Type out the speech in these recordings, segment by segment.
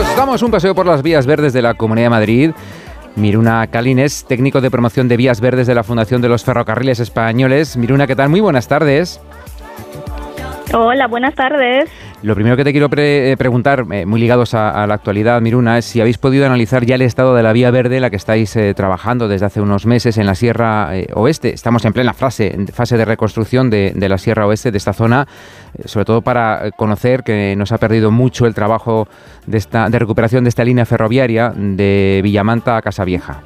Damos un paseo por las vías verdes de la Comunidad de Madrid. Miruna Calin es técnico de promoción de vías verdes de la Fundación de los Ferrocarriles Españoles. Miruna, ¿qué tal? Muy buenas tardes. Hola, buenas tardes. Lo primero que te quiero preguntar, muy ligados a la actualidad, Miruna, es si habéis podido analizar ya el estado de la vía verde en la que estáis trabajando desde hace unos meses en la Sierra Oeste. Estamos en plena fase de reconstrucción de la Sierra Oeste, de esta zona, sobre todo para conocer que nos ha perdido mucho el trabajo de recuperación de esta línea ferroviaria de Villamanta a Casavieja.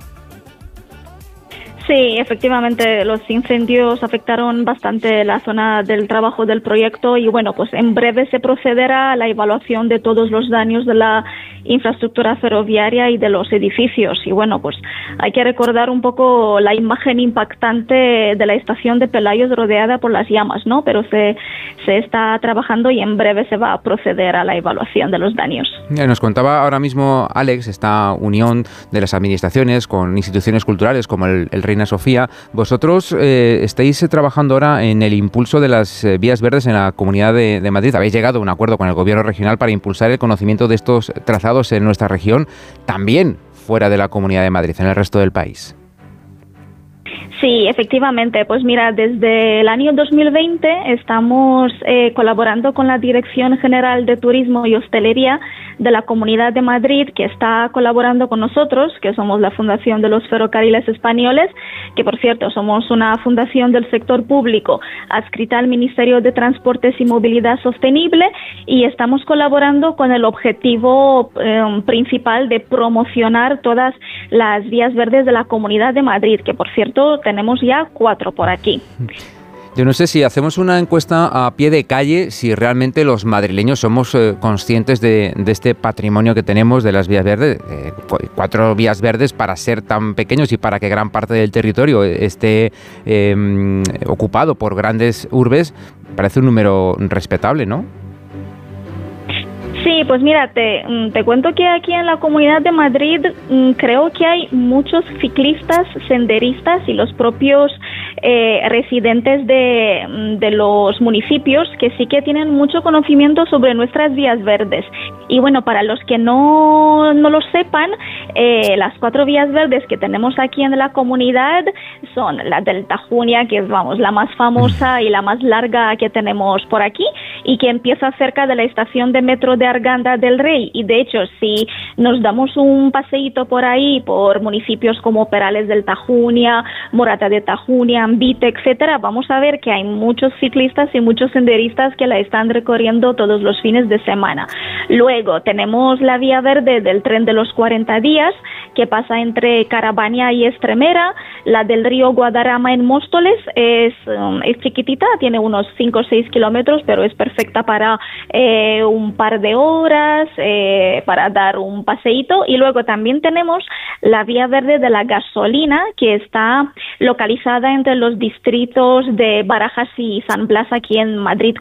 Sí, efectivamente, los incendios afectaron bastante la zona del trabajo del proyecto y bueno, pues en breve se procederá a la evaluación de todos los daños de la infraestructura ferroviaria y de los edificios. Y bueno, pues hay que recordar un poco la imagen impactante de la estación de Pelayos rodeada por las llamas, ¿no? Pero se está trabajando y en breve se va a proceder a la evaluación de los daños. Nos contaba ahora mismo Alex, esta unión de las administraciones con instituciones culturales como el Reina Sofía. Vosotros estáis trabajando ahora en el impulso de las vías verdes en la Comunidad de Madrid. Habéis llegado a un acuerdo con el Gobierno regional para impulsar el conocimiento de estos trazados en nuestra región, también fuera de la Comunidad de Madrid, en el resto del país. Sí, efectivamente. Pues mira, desde el año 2020 estamos colaborando con la Dirección General de Turismo y Hostelería de la Comunidad de Madrid, que está colaborando con nosotros, que somos la Fundación de los Ferrocarriles Españoles, que por cierto somos una fundación del sector público adscrita al Ministerio de Transportes y Movilidad Sostenible, y estamos colaborando con el objetivo principal de promocionar todas las vías verdes de la Comunidad de Madrid, que por cierto tenemos ya 4 por aquí. Yo no sé si hacemos una encuesta a pie de calle, si realmente los madrileños somos conscientes de este patrimonio que tenemos de las vías verdes. 4 vías verdes para ser tan pequeños y para que gran parte del territorio esté ocupado por grandes urbes, parece un número respetable, ¿no? Sí, pues mira, te cuento que aquí en la Comunidad de Madrid creo que hay muchos ciclistas, senderistas y los propios residentes de los municipios que sí que tienen mucho conocimiento sobre nuestras vías verdes. Y bueno, para los que no lo sepan, las 4 vías verdes que tenemos aquí en la comunidad son la del Tajuña, que es, vamos, la más famosa y la más larga que tenemos por aquí, y que empieza cerca de la estación de metro de Arganda del Rey. Y de hecho, si nos damos un paseíto por ahí, por municipios como Perales del Tajuña, Morata de Tajuña, Ambite, etcétera, vamos a ver que hay muchos ciclistas y muchos senderistas que la están recorriendo todos los fines de semana. Luego tenemos la vía verde del tren de los 40 días, que pasa entre Caravaggio y Estremera. La del río Guadarrama en Móstoles es chiquitita, tiene unos 5 o 6 kilómetros, pero es perfecta para un par de horas, para dar un paseíto. Y luego también tenemos la vía verde de la gasolina, que está localizada entre los distritos de Barajas y San Blas, aquí en Madrid,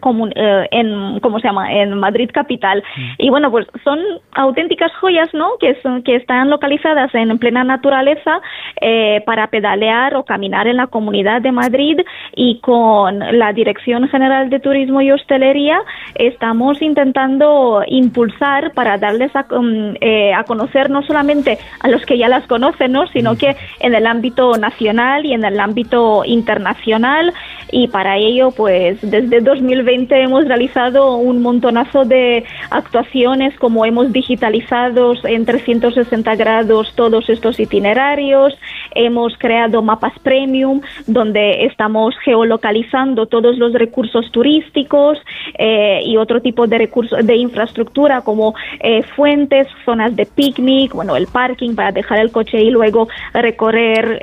en Madrid capital. Y bueno, pues son auténticas joyas, ¿no? Que están localizadas en plena naturaleza para pedalear o caminar en la Comunidad de Madrid, y con la Dirección General de Turismo y Hostelería estamos intentando impulsar para darles a conocer no solamente a los que ya las conocen, ¿no? Sino que en el ámbito nacional y en el ámbito internacional. Y para ello, pues desde 2020 hemos realizado un montonazo de actuaciones, como hemos digitalizado en 360 grados todos estos itinerarios, hemos creado mapas premium donde estamos geolocalizando todos los recursos turísticos y otro tipo de recursos de infraestructura como fuentes, zonas de picnic, bueno, el parking para dejar el coche y luego recorrer